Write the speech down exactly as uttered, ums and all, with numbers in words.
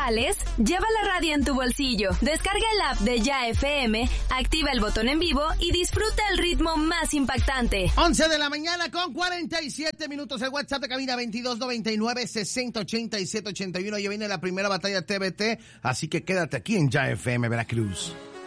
sales? Lleva la radio en tu bolsillo. Descarga el app de Ya F M, activa el botón en vivo y disfruta el ritmo más impactante. once de la mañana con cuarenta y siete minutos. El WhatsApp de cabina veintidós noventa y nueve sesenta ochenta y siete ochenta y uno. Ya viene la primera batalla T B T, así que quédate aquí en Ya F M Veracruz.